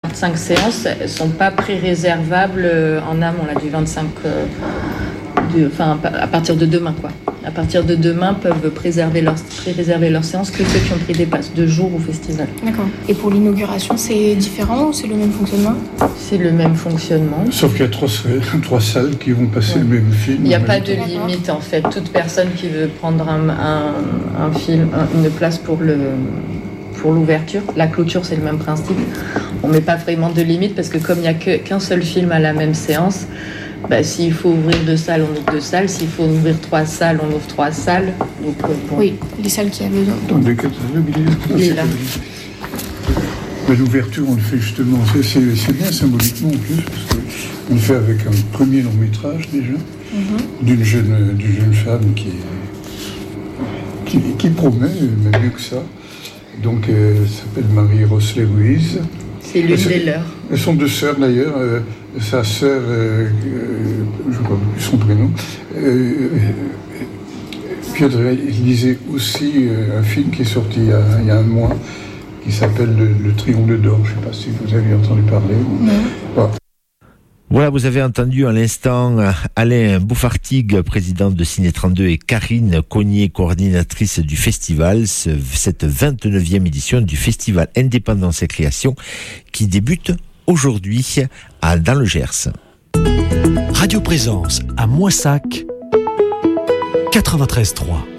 5 séances ne sont pas pré-réservables en amont, là, du 25, à partir de demain, quoi. À partir de demain, peuvent pré-réserver leur séance que ceux qui ont pris des passes de jour au festival. D'accord. Et pour l'inauguration, c'est différent ou c'est le même fonctionnement ? C'est le même fonctionnement. Sauf qu'il y a trois salles qui vont passer le même film. Il n'y a pas de limite, en fait. Toute personne qui veut prendre un film, une place pour l'ouverture, la clôture, c'est le même principe. On ne met pas vraiment de limite parce que comme il n'y a qu'un seul film à la même séance, s'il faut ouvrir 2 salles, on ouvre 2 salles. S'il faut ouvrir 3 salles, on ouvre 3 salles. Donc, Oui, les salles qui a besoin. Les catalogues, il est là. Mais l'ouverture, on le fait justement. C'est bien symboliquement en plus, parce qu'on le fait avec un premier long métrage déjà, d'une jeune femme qui promet, même mieux que ça. Donc, elle s'appelle Marie Rosley Ruiz. C'est l'une des leurs. Elles sont 2 sœurs d'ailleurs. Sa sœur, je ne crois plus son prénom, Piotr, il lisait aussi un film qui est sorti il y a un mois, qui s'appelle Le Triangle d'Or. Je ne sais pas si vous avez entendu parler. Voilà, vous avez entendu à l'instant Alain Bouffartigue, président de Ciné 32, et Karine Cognier, coordinatrice du festival, cette 29e édition du festival Indépendance et Création qui débute aujourd'hui dans le Gers. Radio Présence à Moissac 93.3.